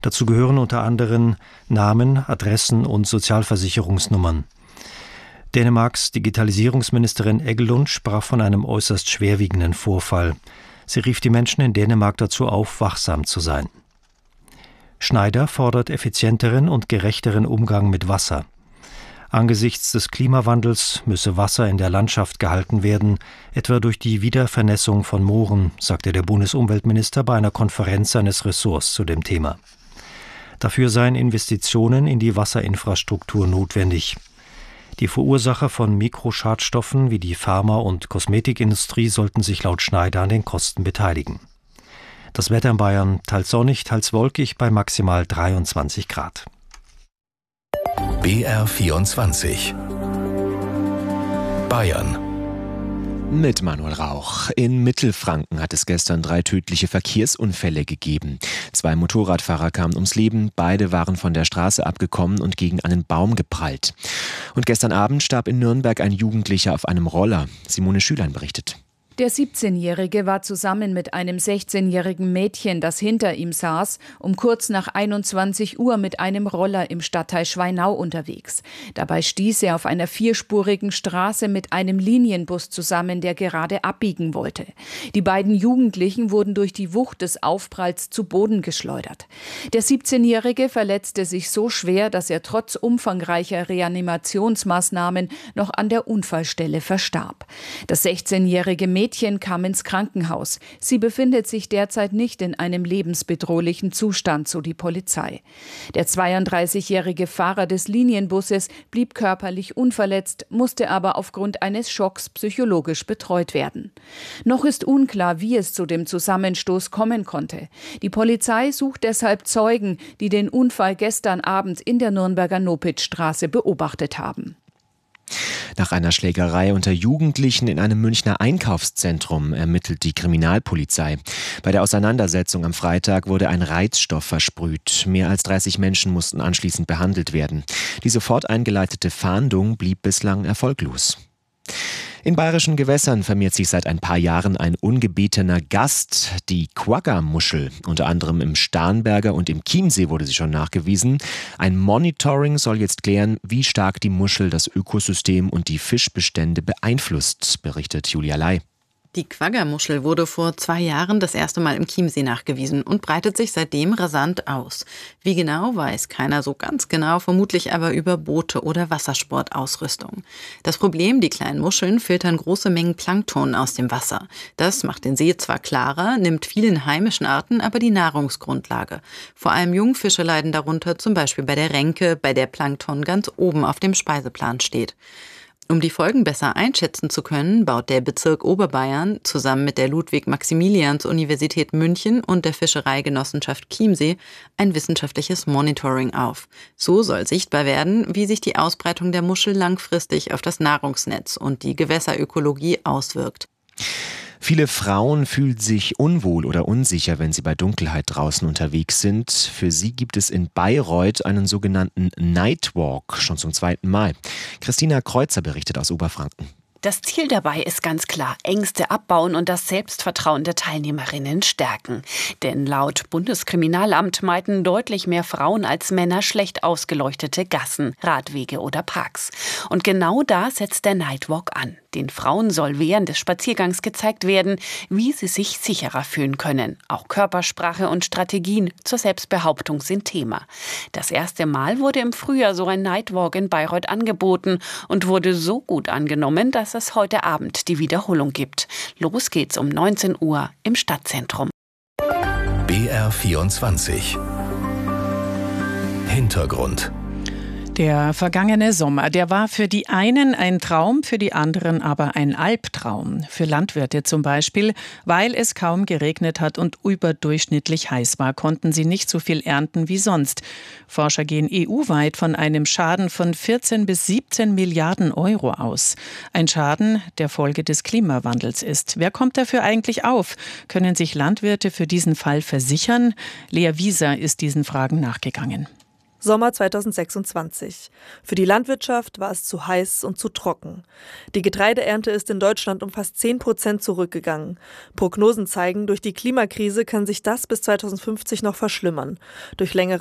Dazu gehören unter anderem Namen, Adressen und Sozialversicherungsnummern. Dänemarks Digitalisierungsministerin Egelund sprach von einem äußerst schwerwiegenden Vorfall. Sie rief die Menschen in Dänemark dazu auf, wachsam zu sein. Schneider fordert effizienteren und gerechteren Umgang mit Wasser. Angesichts des Klimawandels müsse Wasser in der Landschaft gehalten werden, etwa durch die Wiedervernässung von Mooren, sagte der Bundesumweltminister bei einer Konferenz seines Ressorts zu dem Thema. Dafür seien Investitionen in die Wasserinfrastruktur notwendig. Die Verursacher von Mikroschadstoffen wie die Pharma- und Kosmetikindustrie sollten sich laut Schneider an den Kosten beteiligen. Das Wetter in Bayern teils sonnig, teils wolkig bei maximal 23 Grad. BR24 Bayern. Mit Manuel Rauch. In Mittelfranken hat es gestern 3 tödliche Verkehrsunfälle gegeben. 2 Motorradfahrer kamen ums Leben, beide waren von der Straße abgekommen und gegen einen Baum geprallt. Und gestern Abend starb in Nürnberg ein Jugendlicher auf einem Roller. Simone Schülein berichtet. Der 17-Jährige war zusammen mit einem 16-jährigen Mädchen, das hinter ihm saß, um kurz nach 21 Uhr mit einem Roller im Stadtteil Schweinau unterwegs. Dabei stieß er auf einer 4-spurigen Straße mit einem Linienbus zusammen, der gerade abbiegen wollte. Die beiden Jugendlichen wurden durch die Wucht des Aufpralls zu Boden geschleudert. Der 17-Jährige verletzte sich so schwer, dass er trotz umfangreicher Reanimationsmaßnahmen noch an der Unfallstelle verstarb. Das 16-jährige Mädchen kam ins Krankenhaus. Sie befindet sich derzeit nicht in einem lebensbedrohlichen Zustand, so die Polizei. Der 32-jährige Fahrer des Linienbusses blieb körperlich unverletzt, musste aber aufgrund eines Schocks psychologisch betreut werden. Noch ist unklar, wie es zu dem Zusammenstoß kommen konnte. Die Polizei sucht deshalb Zeugen, die den Unfall gestern Abend in der Nürnberger Nopitzstraße beobachtet haben. Nach einer Schlägerei unter Jugendlichen in einem Münchner Einkaufszentrum ermittelt die Kriminalpolizei. Bei der Auseinandersetzung am Freitag wurde ein Reizstoff versprüht. Mehr als 30 Menschen mussten anschließend behandelt werden. Die sofort eingeleitete Fahndung blieb bislang erfolglos. In bayerischen Gewässern vermehrt sich seit ein paar Jahren ein ungebetener Gast, die Quagga-Muschel. Unter anderem im Starnberger und im Chiemsee wurde sie schon nachgewiesen. Ein Monitoring soll jetzt klären, wie stark die Muschel das Ökosystem und die Fischbestände beeinflusst, berichtet Julia Ley. Die Quagga-Muschel wurde vor 2 Jahren das erste Mal im Chiemsee nachgewiesen und breitet sich seitdem rasant aus. Wie genau, weiß keiner so ganz genau, vermutlich aber über Boote oder Wassersportausrüstung. Das Problem, die kleinen Muscheln filtern große Mengen Plankton aus dem Wasser. Das macht den See zwar klarer, nimmt vielen heimischen Arten aber die Nahrungsgrundlage. Vor allem Jungfische leiden darunter, zum Beispiel bei der Renke, bei der Plankton ganz oben auf dem Speiseplan steht. Um die Folgen besser einschätzen zu können, baut der Bezirk Oberbayern zusammen mit der Ludwig-Maximilians-Universität München und der Fischereigenossenschaft Chiemsee ein wissenschaftliches Monitoring auf. So soll sichtbar werden, wie sich die Ausbreitung der Muschel langfristig auf das Nahrungsnetz und die Gewässerökologie auswirkt. Viele Frauen fühlen sich unwohl oder unsicher, wenn sie bei Dunkelheit draußen unterwegs sind. Für sie gibt es in Bayreuth einen sogenannten Nightwalk, schon zum 2. Mal. Christina Kreuzer berichtet aus Oberfranken. Das Ziel dabei ist ganz klar: Ängste abbauen und das Selbstvertrauen der Teilnehmerinnen stärken. Denn laut Bundeskriminalamt meiden deutlich mehr Frauen als Männer schlecht ausgeleuchtete Gassen, Radwege oder Parks. Und genau da setzt der Nightwalk an. Den Frauen soll während des Spaziergangs gezeigt werden, wie sie sich sicherer fühlen können. Auch Körpersprache und Strategien zur Selbstbehauptung sind Thema. Das erste Mal wurde im Frühjahr so ein Nightwalk in Bayreuth angeboten und wurde so gut angenommen, dass es heute Abend die Wiederholung gibt. Los geht's um 19 Uhr im Stadtzentrum. BR24 Hintergrund. Der vergangene Sommer, der war für die einen ein Traum, für die anderen aber ein Albtraum. Für Landwirte zum Beispiel, weil es kaum geregnet hat und überdurchschnittlich heiß war, konnten sie nicht so viel ernten wie sonst. Forscher gehen EU-weit von einem Schaden von 14 bis 17 Milliarden Euro aus. Ein Schaden, der Folge des Klimawandels ist. Wer kommt dafür eigentlich auf? Können sich Landwirte für diesen Fall versichern? Lea Wieser ist diesen Fragen nachgegangen. Sommer 2026. Für die Landwirtschaft war es zu heiß und zu trocken. Die Getreideernte ist in Deutschland um fast 10% zurückgegangen. Prognosen zeigen, durch die Klimakrise kann sich das bis 2050 noch verschlimmern. Durch längere